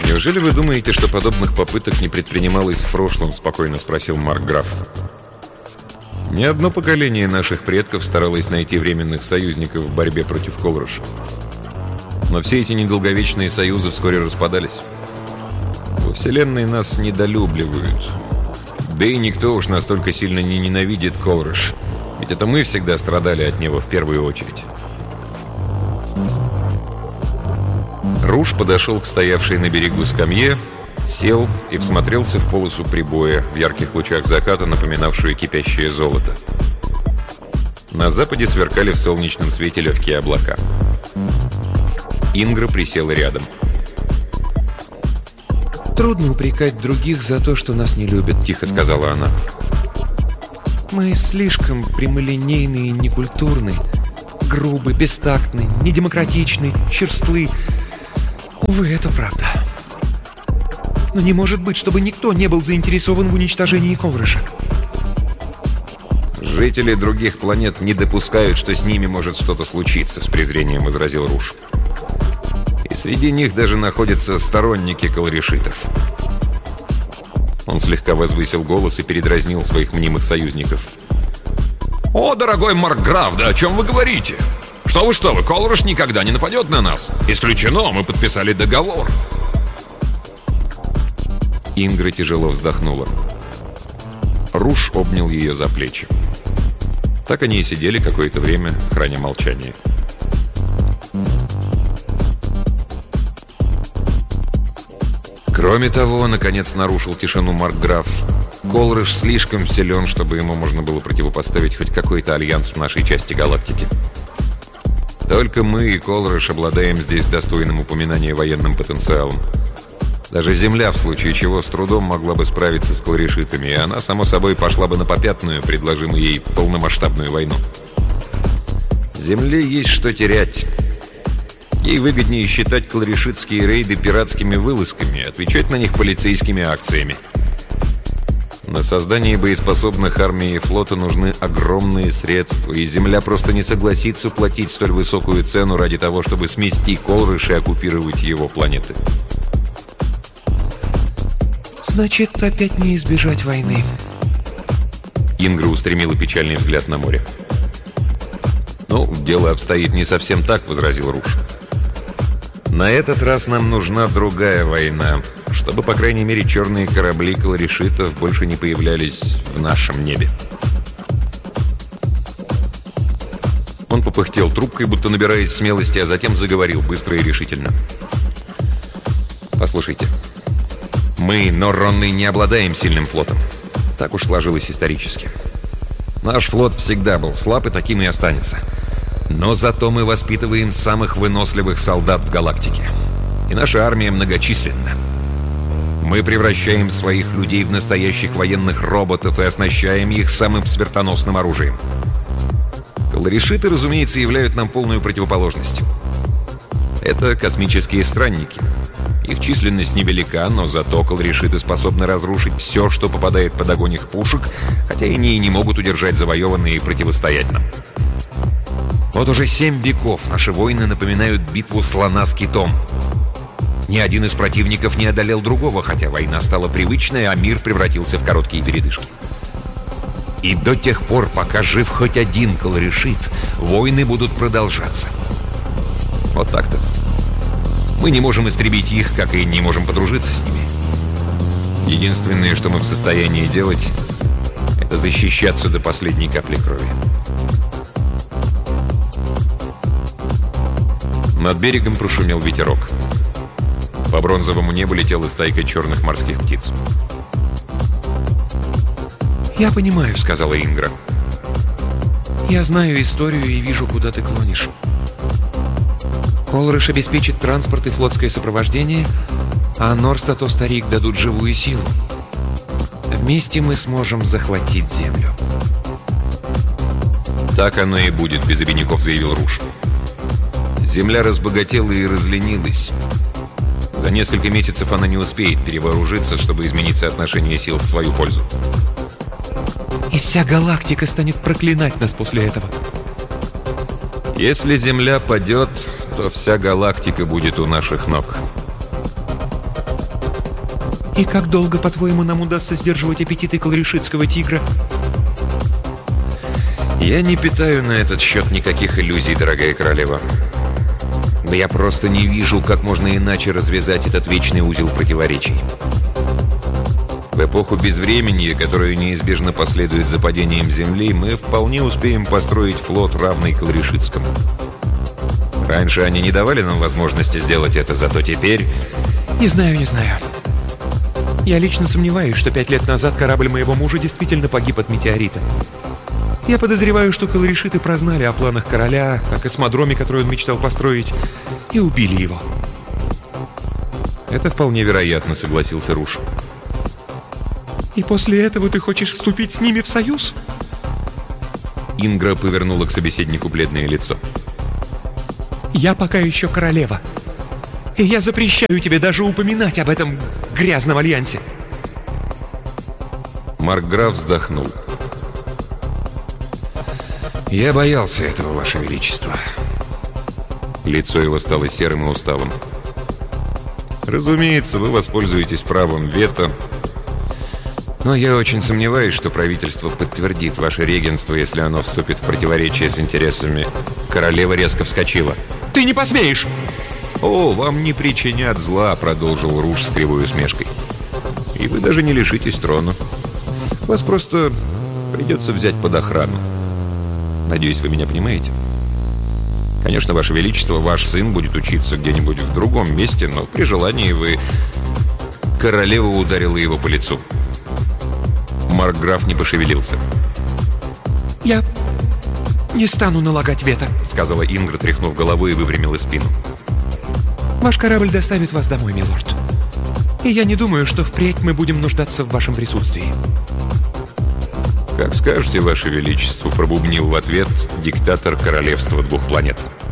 «Неужели вы думаете, что подобных попыток не предпринималось в прошлом?» — спокойно спросил Маркграф. «Не одно поколение наших предков старалось найти временных союзников в борьбе против Колруша. Но все эти недолговечные союзы вскоре распадались. Во Вселенной нас недолюбливают. Да и никто уж настолько сильно не ненавидит Колруш. Ведь это мы всегда страдали от него в первую очередь». Руш подошел к стоявшей на берегу скамье, сел и всмотрелся в полосу прибоя, в ярких лучах заката, напоминавшую кипящее золото. На западе сверкали в солнечном свете легкие облака. Ингра присела рядом. «Трудно упрекать других за то, что нас не любят», — тихо сказала она. «Мы слишком прямолинейны и некультурны, грубы, бестактны, недемократичны, черствы. Увы, это правда. Но не может быть, чтобы никто не был заинтересован в уничтожении Колруша». «Жители других планет не допускают, что с ними может что-то случиться», — с презрением возразил Руш. «И среди них даже находятся сторонники колорешитов». Он слегка возвысил голос и передразнил своих мнимых союзников. «О, дорогой Маркграф, да о чем вы говорите? Что вы, Колруш никогда не нападет на нас. Исключено, мы подписали договор». Ингра тяжело вздохнула. Руш обнял ее за плечи. Так они и сидели какое-то время, храня молчание. Кроме того, наконец нарушил тишину Маркграф, Колруш слишком силен, чтобы ему можно было противопоставить хоть какой-то альянс в нашей части галактики. Только мы и Колруш обладаем здесь достойным упоминания военным потенциалом. Даже Земля, в случае чего, с трудом могла бы справиться с колорешитами, и она, само собой, пошла бы на попятную, предложим ей полномасштабную войну. Земле есть что терять. Ей выгоднее считать колорешитские рейды пиратскими вылазками, отвечать на них полицейскими акциями. На создание боеспособных армий и флота нужны огромные средства, и Земля просто не согласится платить столь высокую цену ради того, чтобы смести Колруш и оккупировать его планеты. «Значит, опять не избежать войны». Ингра устремила печальный взгляд на море. «Ну, дело обстоит не совсем так», — возразил Руш. «На этот раз нам нужна другая война, чтобы, по крайней мере, черные корабли колорешитов больше не появлялись в нашем небе». Он попыхтел трубкой, будто набираясь смелости, а затем заговорил быстро и решительно. «Послушайте, мы, Норронны, не обладаем сильным флотом. Так уж сложилось исторически. Наш флот всегда был слаб и таким и останется. Но зато мы воспитываем самых выносливых солдат в галактике. И наша армия многочисленна. Мы превращаем своих людей в настоящих военных роботов и оснащаем их самым смертоносным оружием. Колорешиты, разумеется, являют нам полную противоположность. Это космические странники. Их численность невелика, но зато колорешиты способны разрушить все, что попадает под огонь их пушек, хотя они и не могут удержать завоеванные и противостоять нам. Вот уже 7 веков наши войны напоминают битву слона с китом. Ни один из противников не одолел другого, хотя война стала привычной, а мир превратился в короткие передышки. И до тех пор, пока жив хоть один колорешит, войны будут продолжаться. Вот так-то. Мы не можем истребить их, как и не можем подружиться с ними. Единственное, что мы в состоянии делать, это защищаться до последней капли крови. Над берегом прошумел ветерок. По бронзовому небу летела стайка черных морских птиц. «Я понимаю», — сказала Ингра. «Я знаю историю и вижу, куда ты клонишь. Колруш обеспечит транспорт и флотское сопровождение, а Норстад, старик, дадут живую силу. Вместе мы сможем захватить Землю». «Так оно и будет», — без обиняков заявил Руш. «Земля разбогатела и разленилась. За несколько месяцев она не успеет перевооружиться, чтобы изменить соотношение сил в свою пользу». «И вся галактика станет проклинать нас после этого». «Если Земля падет, то вся галактика будет у наших ног». И как долго, по-твоему, нам удастся сдерживать аппетиты колорешитского тигра? Я не питаю на этот счет никаких иллюзий, дорогая королева. Я просто не вижу, как можно иначе развязать этот вечный узел противоречий. В эпоху безвременья, которая неизбежно последует за падением Земли, мы вполне успеем построить флот, равный колорешитскому. Раньше они не давали нам возможности сделать это, зато теперь... Не знаю. Я лично сомневаюсь, что 5 лет назад корабль моего мужа действительно погиб от метеорита. Я подозреваю, что колорешиты прознали о планах короля, о космодроме, который он мечтал построить, и убили его. Это вполне вероятно, согласился Руш. И после этого ты хочешь вступить с ними в союз? Ингра повернула к собеседнику бледное лицо. Я пока еще королева. И я запрещаю тебе даже упоминать об этом грязном альянсе. Маркграф вздохнул. Я боялся этого, Ваше Величество. Лицо его стало серым и усталым. Разумеется, вы воспользуетесь правом вето, но я очень сомневаюсь, что правительство подтвердит ваше регенство, если оно вступит в противоречие с интересами. Королева резко вскочила. Ты не посмеешь! «О, вам не причинят зла», — продолжил Руш с кривой усмешкой. «И вы даже не лишитесь трона. Вас просто придется взять под охрану. Надеюсь, вы меня понимаете? Конечно, Ваше Величество, ваш сын будет учиться где-нибудь в другом месте, но при желании вы...» Королева ударила его по лицу. Маркграф не пошевелился. «Я не стану налагать вето», — сказала Ингра, тряхнув головой и выпрямила спину. «Ваш корабль доставит вас домой, милорд. И я не думаю, что впредь мы будем нуждаться в вашем присутствии». «Как скажете, Ваше Величество», — пробубнил в ответ диктатор королевства двух планет.